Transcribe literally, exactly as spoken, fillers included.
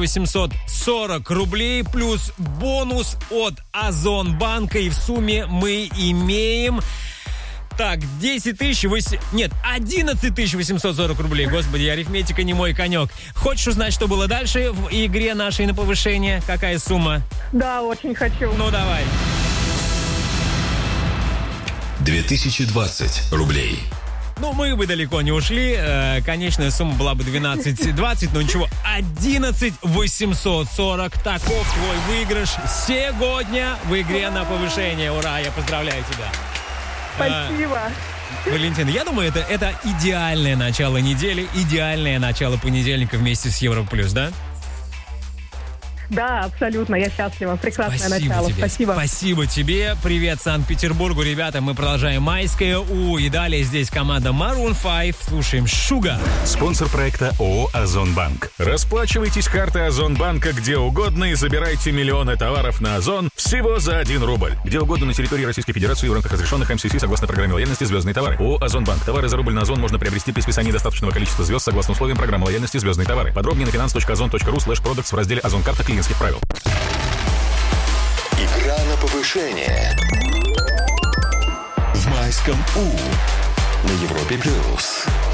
восемьсот сорок рублей плюс бонус от Озонбанка. И в сумме мы имеем... Так, десять тысяч... восемь... Нет, одиннадцать тысяч восемьсот сорок рублей. Господи, арифметика не мой конек. Хочешь узнать, что было дальше в игре нашей на повышение? Какая сумма? Да, очень хочу. Ну, давай. две тысячи двадцать рублей. Ну, мы бы далеко не ушли. Э, конечная сумма была бы двенадцать двадцать, но ничего. одиннадцать тысяч восемьсот сорок. Таков твой выигрыш сегодня в игре на повышение. Ура, я поздравляю тебя. Спасибо. А, Валентина, я думаю, это, это идеальное начало недели, идеальное начало понедельника вместе с Европлюс, да? Да, абсолютно, я счастлива. Прекрасное Спасибо начало. тебе. Спасибо. Спасибо тебе. Привет Санкт-Петербургу, ребята. Мы продолжаем майское У. И далее здесь команда Maroon пять. Слушаем Sugar. Спонсор проекта ООО «Озонбанк». Расплачивайтесь картой Озонбанка где угодно и забирайте миллионы товаров на Озон всего за один рубль. Где угодно на территории Российской Федерации в рамках разрешенных эм си си согласно программе лояльности «Звездные товары». ООО «Озонбанк». Товары за рубль на Озон можно приобрести при списании достаточного количества звезд согласно условиям программы лояльности «Звездные товары». Подробнее на finance.озон.ру слэш продуктс в разделе «Озон карта клиентских правил». Игра на повышение. В майском У. На Европе плюс.